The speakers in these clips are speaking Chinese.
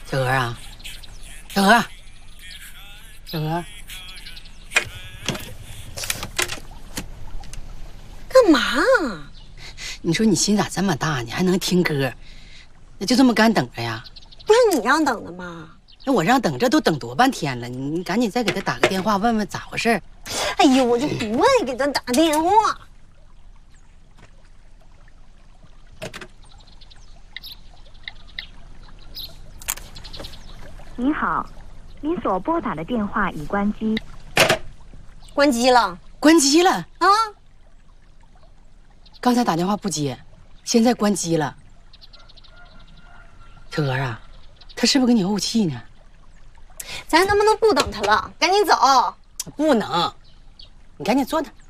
小娥啊，小娥，小娥， 干嘛？ 你说你心咋这么大呢？还能听歌？那就这么干等着呀？ 不是你让等的吗？ 那我让等，这都等多半天了，你赶紧再给他打个电话，问问咋回事。 哎呦，我就不爱给他打电话。 您好，您所拨打的电话已关机。 关机了？ 关机了啊？ 刚才打电话不接，现在关机了。小娥啊，他是不是跟你怄气呢？ 咱能不能不等他了？赶紧走！ 不能，你赶紧坐那。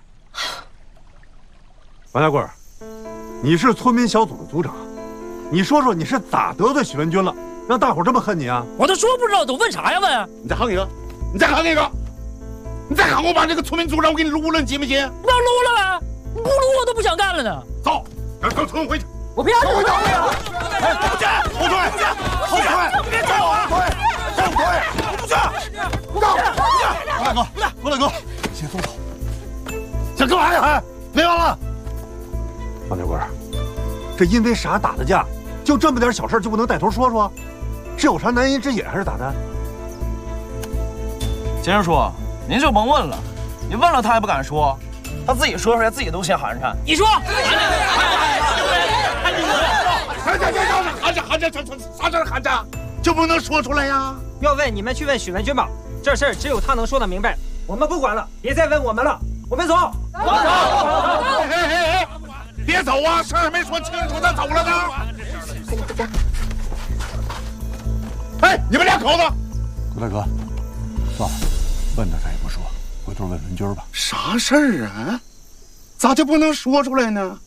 王大贵，你是村民小组的组长，你说说你是咋得罪许文军了，让大伙这么恨你啊？ 我都说不知道，都问啥呀问？ 你再喊一个，你再喊一个，你再喊我把这个村民组长我给你撸了，你信不信？ 不要撸了呗，不撸我都不想干了呢。 走，让村回去。 我不要走， 后退，后退，后退，别走啊！后退，不去，不干，郭大哥，郭大哥，先松手。想干嘛呀？还没完了？ 王大贵，这因为啥打的架？就这么点小事就不能带头说说？是有啥难言之隐还是咋的？ 先生叔，您就甭问了，你问了他也不敢说，他自己说出来自己都嫌寒碜。 你说， 啥事喊着就不能说出来呀？ 要问你们去问许文军吧，这事儿只有他能说得明白。我们不管了，别再问我们了，我们走。走！ 哎，别走啊！事儿还没说清楚，咋走了呢？哎，你们俩口子！ 郭大哥，算了，问他他也不说，回头问文军吧。 啥事儿啊？咋就不能说出来呢？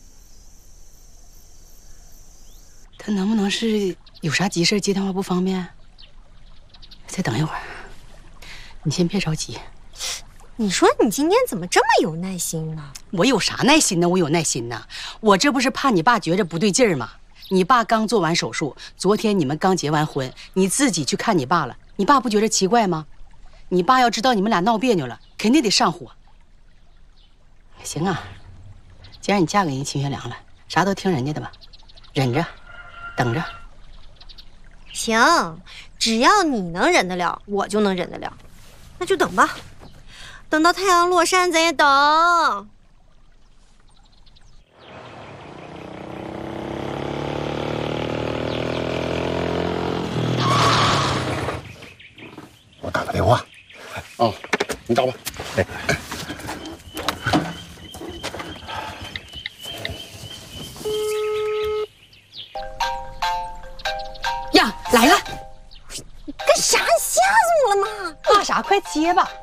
他能不能是有啥急事接电话不方便？再等一会儿，你先别着急。 你说你今天怎么这么有耐心呢？ 我有啥耐心呢？我有耐心呢。我这不是怕你爸觉着不对劲儿吗？你爸刚做完手术，昨天你们刚结完婚，你自己去看你爸了，你爸不觉着奇怪吗？你爸要知道你们俩闹别扭了，肯定得上火。行啊，既然你嫁给人秦学良了，啥都听人家的吧，忍着，等着。 行，只要你能忍得了，我就能忍得了。那就等吧，等到太阳落山咱也等。 我打个电话。哦，你找吧。哎。 呀，来了！ 你干啥？你吓死我了吗？ 怕啥？快接吧！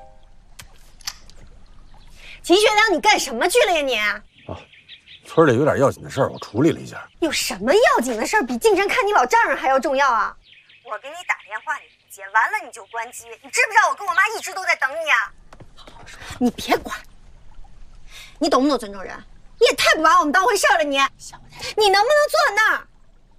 秦学良，你干什么去了呀你？ 啊，村里有点要紧的事儿，我处理了一下。 有什么要紧的事儿比进城看你老丈人还要重要啊？我给你打电话你不接，完了你就关机，你知不知道我跟我妈一直都在等你啊？好好说，你别管。你懂不懂尊重人？你也太不把我们当回事了你！你能不能坐那儿？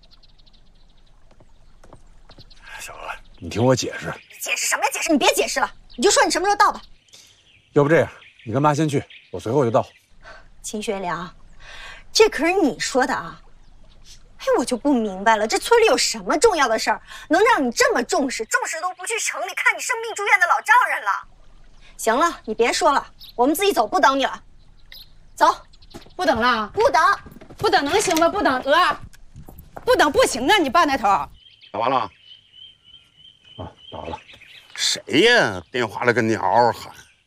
小娥，你听我解释。 你解释什么呀？解释？你别解释了，你就说你什么时候到吧。 要不这样，你跟妈先去，我随后就到。 秦学良，这可是你说的啊！哎，我就不明白了，这村里有什么重要的事儿能让你这么重视都不去城里看你生病住院的老丈人了？行了，你别说了，我们自己走，不等你了。走， 不等了， 不等， 不等能行吗？不等，娥，不等不行啊！你爸那头打完了？ 啊，打完了。 谁呀？电话里跟你嗷嗷喊。